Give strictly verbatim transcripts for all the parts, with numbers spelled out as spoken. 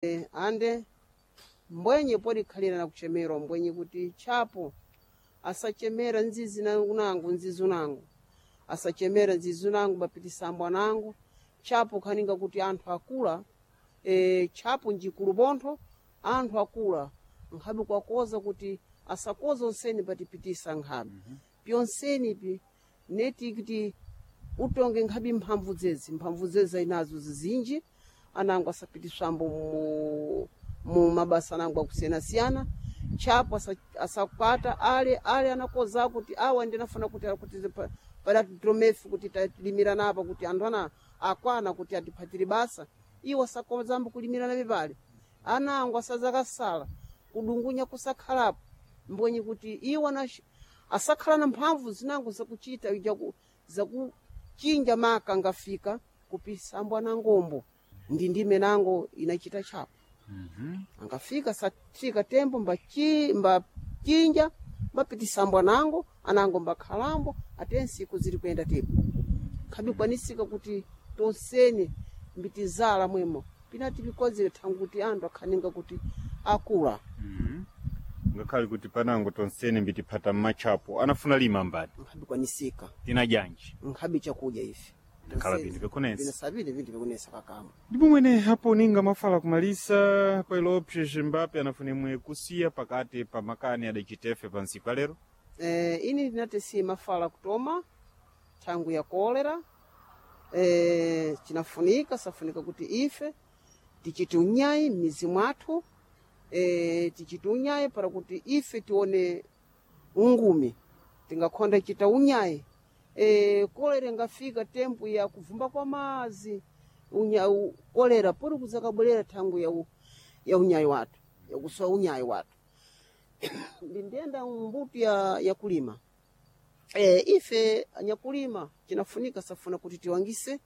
ande mbwenye podi khalira na kuchemerwa mbwenye kuti chapo asachemera nzizi nangu nzizi nangu asachemera nzizi nangu bapitisambwa nangu chapo khaninga kuti anthu akula e, chapo njikulu bontho anthu akula nkhabi kwakoza kuti asakoza onseni patipitisa nkhabi mm -hmm. pyonseni pi neti kuti utonge nkhabi mphamvu zezi mphamvu zezi inazo zizinji anangu asapitiswambo mu, mu mabasa anangu akusiyana-siyana chapo asakupata ale ale anakoza kuti awa ndinafuna kuti kuti para tromefi kuti talimira napa kuti anthu ana akwana kuti atiphatire basa iwo sakozambo kulimira na bibale anangu asazakasala kudungunya kusakhalapo mbonye kuti iwo na asakhala na mphamvu zinangu zakuchita zakuchinja maka ngafika kupisambwa na ngombo ndi ndime nango inachita chapo mm -hmm. angafika safika tempo mbachi mbachinja bapitisambwa nango anango mbakhalambo atensiku zili kwenda tepo khabi kwanisika kuti tonsene mbitizala mwemo pinati bikozile thanguti anthu akhaninga kuti akula mm -hmm. ngakhali kuti panango tonsene mbitiphata mmachapo anafuna lima mbadi nkhabi kwanisika tina janji nkhabi chakudya ife kala vindu vikunesa vinasabile vindu vikunesa kakama ndipo mwene hapo ninga mafala kumalisa pailopshe Mbappe anafunemwe kusiya pakati pa makani adachitefe pansiku lero eh ini ndinatesi mafala kutoma tangu ya kolera eh chinafunika safunika kuti ife tichiti unyai mizi mwathu eh tichiti unyai para kuti ife tione ungumi tingakhonda chita unyai e kolera ngafika tempo ya kuvumba kwa mazi unya kolera pori kuzakabulera tangu ya u, ya unyai watu ya kuswa unyai watu ndindenda mbuti ya ya kulima e ife anyakulima kinafunika safuna kuti tiwangise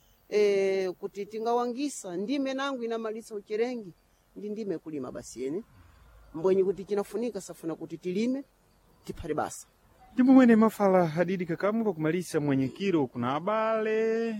e kuti tingawangisa ndime nangu inamalisa ucherengi ndi ndime kulima basi yene mbonyi kuti kinafunika safuna kuti tilime tiphale basa ndipo mwene mafala hadidi kakamu kwa kumalisa mwenyekiro kuna abale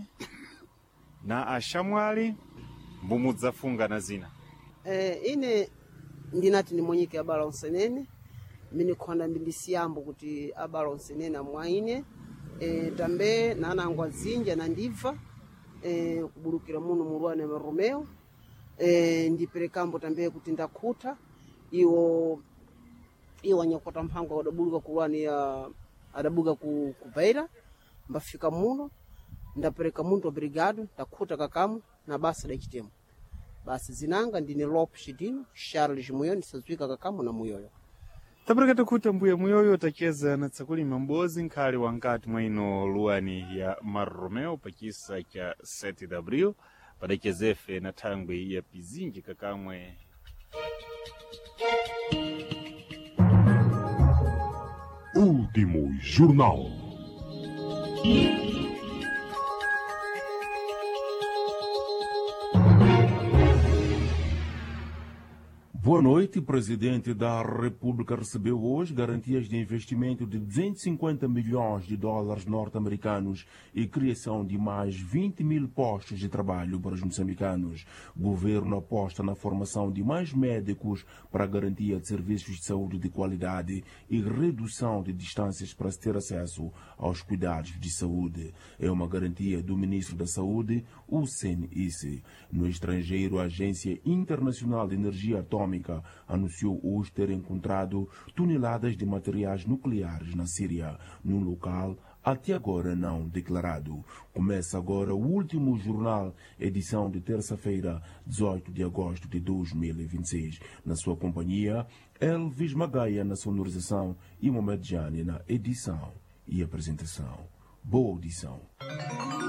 na ashamwali mbumudzafunga na zina e ine ndinati ni mwenyeke abala onsenene mini khonda mbindisiyambo kuti abala onsenene amwaine e tambe nanangu azinja na ndiva e kubulukira muno mulwane wa Romeo e ndiperekambo tambe kuti ndakhuta iwo iwo anyakota mphangwa wadabuluka kulwani ya adabuka ku kubaira mbafika muno ndapereka muntu wa brigado takhuta kakamu na basa da chitemo basi zinanga ndine Lop Shidini Charles Muyoyo nisazwika kakamu na Muyoyo tapereka takhuta mbuya Muyoyo tacheza na tsakulima mbozi nkhali wankati mwaino luani ya Marromeo pachisa cha sete de abril padachezefe na thangwe ya pizinji kakamwe Último Jornal. Boa noite. O presidente da República recebeu hoje garantias de investimento de duzentos e cinquenta milhões de dólares norte-americanos e criação de mais vinte mil postos de trabalho para os moçambicanos. O governo aposta na formação de mais médicos para a garantia de serviços de saúde de qualidade e redução de distâncias para se ter acesso aos cuidados de saúde. É uma garantia do ministro da Saúde, Hussein Isse. No estrangeiro, a Agência Internacional de Energia Atômica anunciou hoje ter encontrado toneladas de materiais nucleares na Síria, num local até agora não declarado. Começa agora o último jornal, edição de terça-feira, dezoito de agosto de dois mil e vinte e seis. Na sua companhia, Elvis Magaia na sonorização e Mohamed Jani na edição e apresentação. Boa audição.